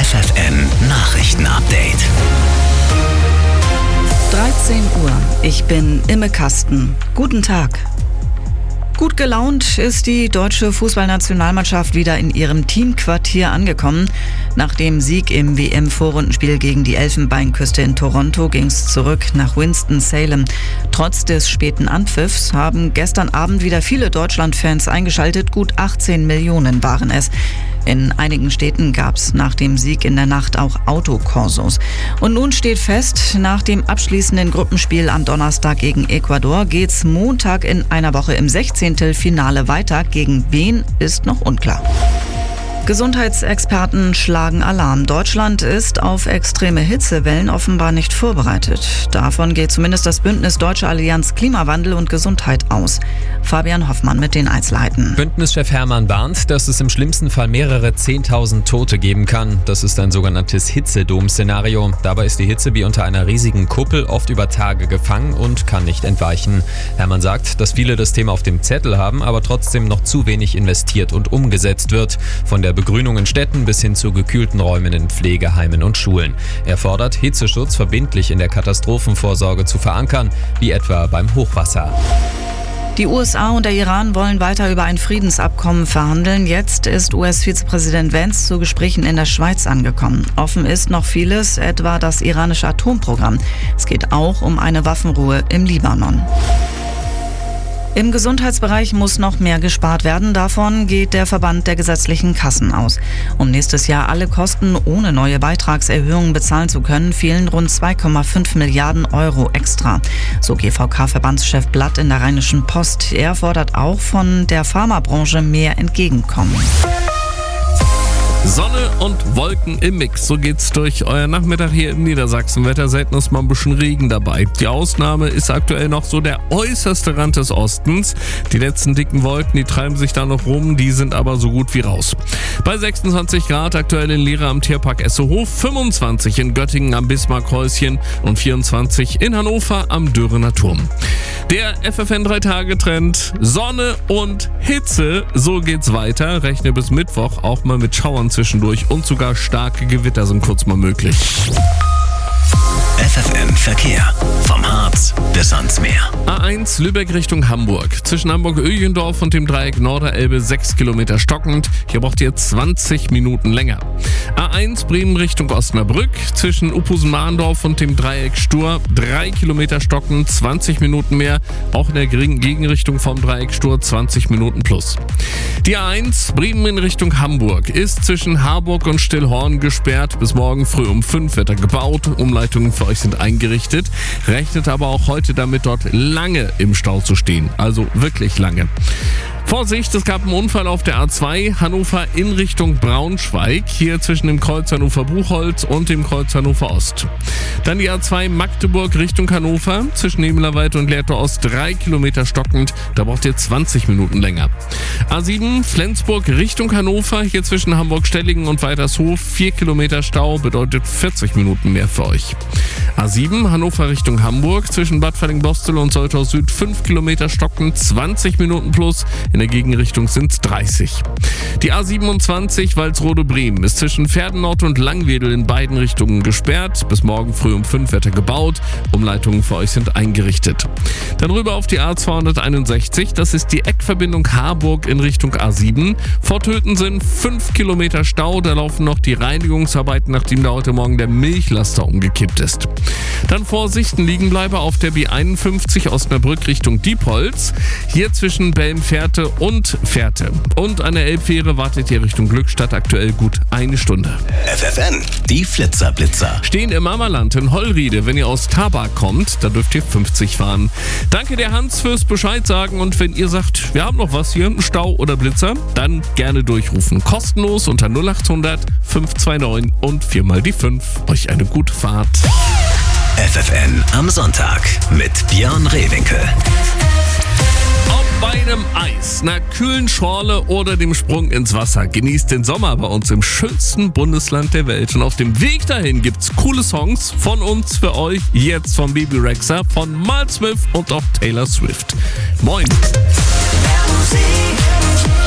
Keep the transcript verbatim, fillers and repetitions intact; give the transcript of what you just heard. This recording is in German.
F F N Nachrichten-Update. dreizehn Uhr. Ich bin Imme Kasten. Guten Tag. Gut gelaunt ist die deutsche Fußballnationalmannschaft wieder in ihrem Teamquartier angekommen. Nach dem Sieg im W M-Vorrundenspiel gegen die Elfenbeinküste in Toronto ging es zurück nach Winston-Salem. Trotz des späten Anpfiffs haben gestern Abend wieder viele Deutschland-Fans eingeschaltet. Gut achtzehn Millionen waren es. In einigen Städten gab es nach dem Sieg in der Nacht auch Autokorsos. Und nun steht fest, nach dem abschließenden Gruppenspiel am Donnerstag gegen Ecuador geht's Montag in einer Woche im Sechzehntelfinale weiter. Gegen wen ist noch unklar. Gesundheitsexperten schlagen Alarm. Deutschland ist auf extreme Hitzewellen offenbar nicht vorbereitet. Davon geht zumindest das Bündnis Deutsche Allianz Klimawandel und Gesundheit aus. Fabian Hoffmann mit den Einzelheiten. Bündnischef Hermann warnt, dass es im schlimmsten Fall mehrere zehntausend Tote geben kann. Das ist ein sogenanntes Hitzedom-Szenario. Dabei ist die Hitze wie unter einer riesigen Kuppel oft über Tage gefangen und kann nicht entweichen. Hermann sagt, dass viele das Thema auf dem Zettel haben, aber trotzdem noch zu wenig investiert und umgesetzt wird. Von der Begrünung in Städten bis hin zu gekühlten Räumen in Pflegeheimen und Schulen. Er fordert, Hitzeschutz verbindlich in der Katastrophenvorsorge zu verankern, wie etwa beim Hochwasser. Die U S A und der Iran wollen weiter über ein Friedensabkommen verhandeln. Jetzt ist U S-Vizepräsident Vance zu Gesprächen in der Schweiz angekommen. Offen ist noch vieles, etwa das iranische Atomprogramm. Es geht auch um eine Waffenruhe im Libanon. Im Gesundheitsbereich muss noch mehr gespart werden. Davon geht der Verband der gesetzlichen Kassen aus. Um nächstes Jahr alle Kosten ohne neue Beitragserhöhungen bezahlen zu können, fehlen rund zwei Komma fünf Milliarden Euro extra. So G V K-Verbandschef Blatt in der Rheinischen Post. Er fordert auch von der Pharmabranche mehr Entgegenkommen. Sonne und Wolken im Mix. So geht's durch euer Nachmittag hier im Niedersachsenwetter. Selten ist mal ein bisschen Regen dabei. Die Ausnahme ist aktuell noch so der äußerste Rand des Ostens. Die letzten dicken Wolken, die treiben sich da noch rum, die sind aber so gut wie raus. Bei sechsundzwanzig Grad aktuell in Lehre am Tierpark Essehof, fünfundzwanzig in Göttingen am Bismarckhäuschen und vierundzwanzig in Hannover am Dörener Turm. Der F F N drei Tage Trend, Sonne und Hitze, so geht's weiter. Rechne bis Mittwoch auch mal mit Schauern zwischendurch und sogar starke Gewitter sind kurz mal möglich. F F N Verkehr. Vom Harz bis ans Meer. A eins Lübeck Richtung Hamburg. Zwischen Hamburg-Öhlendorf und dem Dreieck Norderelbe sechs Kilometer stockend. Hier braucht ihr zwanzig Minuten länger. A eins Bremen Richtung Osnabrück. Zwischen Uphusen-Mahndorf und dem Dreieck Stur drei Kilometer stockend, zwanzig Minuten mehr. Auch in der Gegenrichtung vom Dreieck Stur zwanzig Minuten plus. Die A eins Bremen in Richtung Hamburg ist zwischen Harburg und Stillhorn gesperrt. Bis morgen früh um fünf wird er gebaut. Umleitungen für euch sind eingerichtet. Rechnet aber auch heute damit, dort lange im Stau zu stehen. Also wirklich lange. Vorsicht, es gab einen Unfall auf der A zwei Hannover in Richtung Braunschweig, hier zwischen dem Kreuz Hannover-Buchholz und dem Kreuz Hannover Ost. Dann die A zwei Magdeburg Richtung Hannover, zwischen Nebelerweite und Lehrtor Ost drei Kilometer stockend, da braucht ihr zwanzig Minuten länger. A sieben Flensburg Richtung Hannover, hier zwischen Hamburg-Stellingen und Weitershof vier Kilometer Stau, bedeutet vierzig Minuten mehr für euch. A sieben Hannover Richtung Hamburg, zwischen Bad Falling-Bostel und Soltau Süd fünf Kilometer stockend, zwanzig Minuten plus. In der Gegenrichtung sind es dreißig. Die A siebenundzwanzig Walsrode-Bremen ist zwischen Pferdennord und Langwedel in beiden Richtungen gesperrt. Bis morgen früh um fünf wird er gebaut. Umleitungen für euch sind eingerichtet. Dann rüber auf die A zweihunderteinundsechzig. Das ist die Eckverbindung Harburg in Richtung A sieben. Vor Töten sind fünf Kilometer Stau. Da laufen noch die Reinigungsarbeiten, nachdem da heute Morgen der Milchlaster umgekippt ist. Dann Vorsicht, ein Liegenbleiber auf der B einundfünfzig Osnabrück Richtung Diepholz. Hier zwischen Belm-Fährte und Fährte. Und an der Elbfähre wartet ihr Richtung Glückstadt aktuell gut eine Stunde. F F N, die Flitzer-Blitzer. Stehen im Ammerland in Hollriede. Wenn ihr aus Tabak kommt, da dürft ihr fünfzig fahren. Danke der Hans fürs Bescheid sagen. Und wenn ihr sagt, wir haben noch was hier, einen Stau oder Blitzer, dann gerne durchrufen. Kostenlos unter null achthundert fünf zwei neun und viermal die fünf. Euch eine gute Fahrt. F F N am Sonntag mit Björn Rehwinkel. Bei einem Eis, einer kühlen Schorle oder dem Sprung ins Wasser. Genießt den Sommer bei uns im schönsten Bundesland der Welt. Und auf dem Weg dahin gibt's coole Songs von uns für euch. Jetzt von Baby Rexha, von Mal Smith und auch Taylor Swift. Moin! Mehr Musik,